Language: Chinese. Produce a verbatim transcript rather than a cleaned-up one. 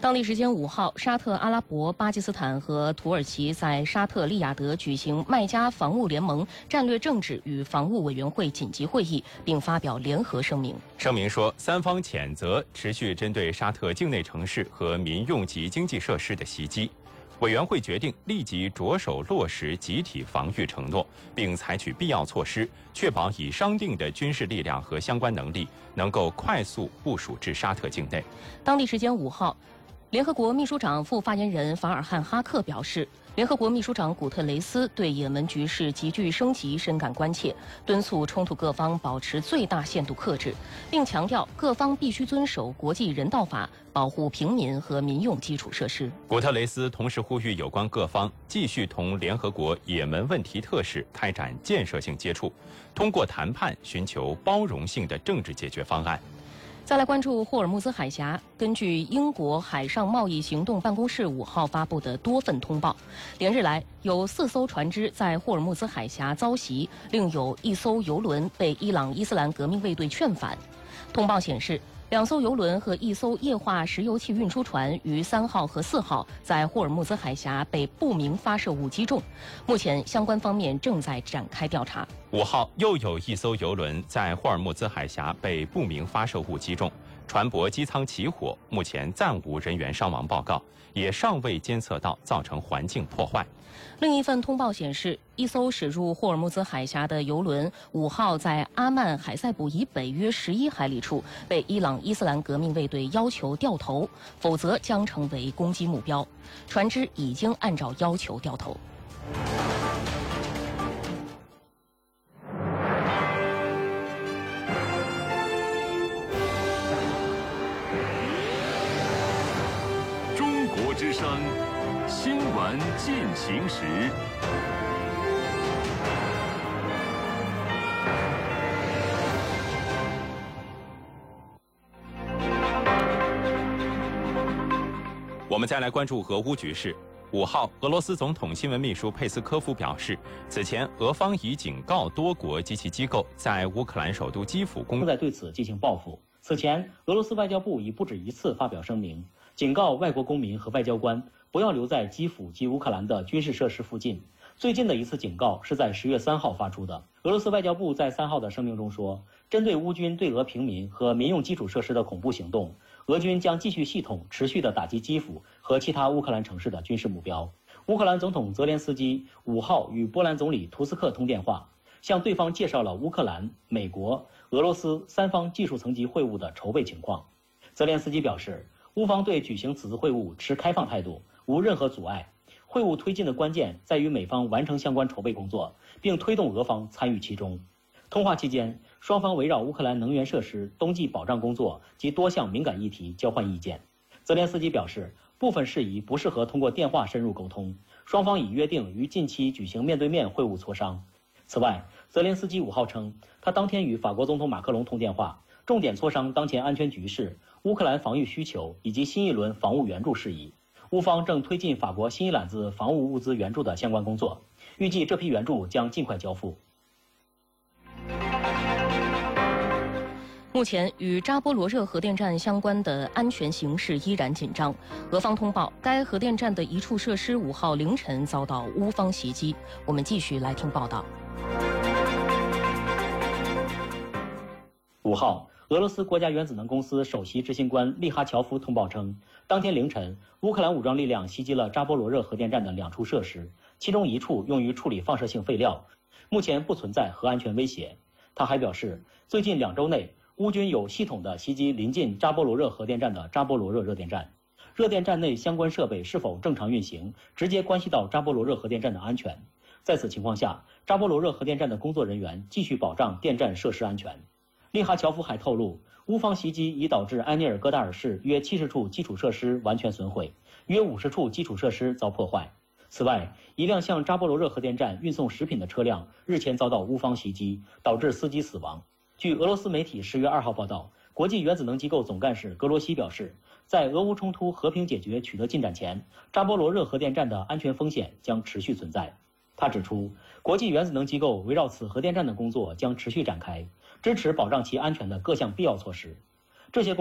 当地时间五号，沙特阿拉伯、巴基斯坦和土耳其在沙特利雅得举行麦加防务联盟战略政治与防务委员会紧急会议，并发表联合声明。 声明说，三方谴责持续针对沙特境内城市和民用及经济设施的袭击。委员会决定立即着手落实集体防御承诺，并采取必要措施，确保已商定的军事力量和相关能力能够快速部署至沙特境内。 当地时间五号，联合国秘书长副发言人法尔汉哈克表示，联合国秘书长古特雷斯对也门局势急剧升级深感关切，敦促冲突各方保持最大限度克制，并强调各方必须遵守国际人道法，保护平民和民用基础设施。 古特雷斯同时呼吁有关各方继续同联合国也门问题特使开展建设性接触，通过谈判寻求包容性的政治解决方案。 再来关注霍尔木兹海峡。根据英国海上贸易行动办公室五号发布的多份通报，连日来有四艘船只在霍尔木兹海峡遭袭，另有一艘油轮被伊朗伊斯兰革命卫队劝返。通报显示，两艘油轮和一艘液化石油气运输船于三号和四号在霍尔木兹海峡被不明发射物击中，目前相关方面正在展开调查。 五号又有一艘油轮在霍尔木兹海峡被不明发射物击中，船舶机舱起火，目前暂无人员伤亡报告，也尚未监测到造成环境破坏。 另一份通报显示，一艘驶入霍尔木兹海峡的油轮五号在阿曼海塞卜以北约十一海里处被伊朗伊斯兰革命卫队要求掉头，否则将成为攻击目标。船只已经按照要求掉头。 中国之声，新闻进行时。 我们再来关注俄乌局势。五号，俄罗斯总统新闻秘书佩斯科夫表示，此前俄方已警告多国及其机构在乌克兰首都基辅攻正在对此进行报复。此前，俄罗斯外交部已不止一次发表声明，警告外国公民和外交官不要留在基辅及乌克兰的军事设施附近。最近的一次警告是在十月三号发出的。俄罗斯外交部在三号的声明中说，针对乌军对俄平民和民用基础设施的恐怖行动，俄军将继续系统持续地打击基辅和其他乌克兰城市的军事目标。乌克兰总统泽连斯基五号与波兰总理图斯克通电话，向对方介绍了乌克兰、美国、俄罗斯三方技术层级会晤的筹备情况。泽连斯基表示，乌方对举行此次会晤持开放态度，无任何阻碍。会晤推进的关键在于美方完成相关筹备工作，并推动俄方参与其中。通话期间，双方围绕乌克兰能源设施、冬季保障工作及多项敏感议题交换意见。泽连斯基表示，部分事宜不适合通过电话深入沟通，双方已约定于近期举行面对面会晤磋商。此外，泽连斯基五号称，他当天与法国总统马克龙通电话，重点磋商当前安全局势、乌克兰防御需求以及新一轮防务援助事宜。乌方正推进法国新一揽子防务物资援助的相关工作，预计这批援助将尽快交付。 目前与扎波罗热核电站相关的安全形势依然紧张。俄方通报，该核电站的一处设施五号凌晨遭到乌方袭击。我们继续来听报道。 五号，俄罗斯国家原子能公司首席执行官利哈乔夫通报称，当天凌晨，乌克兰武装力量袭击了扎波罗热核电站的两处设施，其中一处用于处理放射性废料，目前不存在核安全威胁。他还表示，最近两周内，乌军有系统地袭击临近扎波罗热核电站的扎波罗热热电站，热电站内相关设备是否正常运行，直接关系到扎波罗热核电站的安全。在此情况下，扎波罗热核电站的工作人员继续保障电站设施安全。利哈乔夫还透露，乌方袭击已导致埃涅尔戈达尔市约七十处基础设施完全损毁，约五十处基础设施遭破坏。此外，一辆向扎波罗热核电站运送食品的车辆日前遭到乌方袭击，导致司机死亡。据俄罗斯媒体十月二号报道，国际原子能机构总干事格罗西表示，在俄乌冲突和平解决取得进展前，扎波罗热核电站的安全风险将持续存在。他指出，国际原子能机构围绕此核电站的工作将持续展开，支持保障其安全的各项必要措施。这些工